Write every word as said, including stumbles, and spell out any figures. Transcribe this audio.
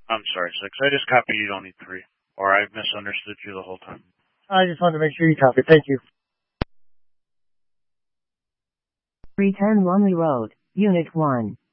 I'm sorry, six. I just copied you don't need three. Or I misunderstood you the whole time. I just wanted to make sure you copied. Thank you. three ten Lumley Road, Unit one.